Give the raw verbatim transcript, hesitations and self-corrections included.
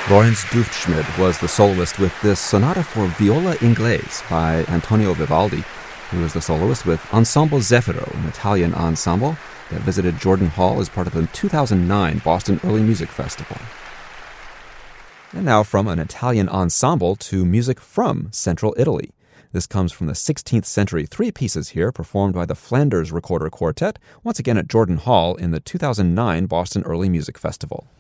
Lorenz Dufschmid was the soloist with this Sonata for Viola Inglese by Antonio Vivaldi, who was the soloist with Ensemble Zeffiro, an Italian ensemble that visited Jordan Hall as part of the two thousand nine Boston Early Music Festival. And now from an Italian ensemble to music from Central Italy. This comes from the sixteenth century three pieces here performed by the Flanders Recorder Quartet, once again at Jordan Hall in the two thousand nine Boston Early Music Festival.